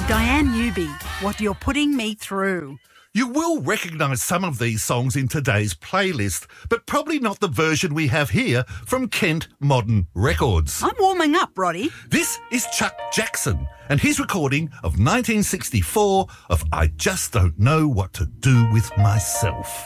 Diane Newby, What You're Putting Me Through. You will recognise some of these songs in today's playlist, but probably not the version we have here from Kent Modern Records. I'm warming up, Roddy. This is Chuck Jackson and his recording of 1964 of I Just Don't Know What to Do With Myself.